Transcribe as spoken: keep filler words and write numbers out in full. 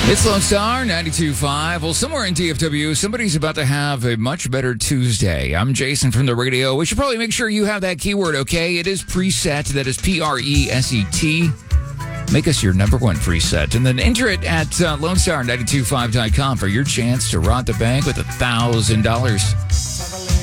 It's Lone Star ninety-two point five. Well, somewhere in D F W, somebody's about to have a much better Tuesday. I'm Jason from the radio. We should probably make sure you have that keyword, okay? It is preset. That is P R E S E T. Make us your number one preset. And then enter it at uh, Lone Star ninety-two point five dot com for your chance to rob the bank with one thousand dollars.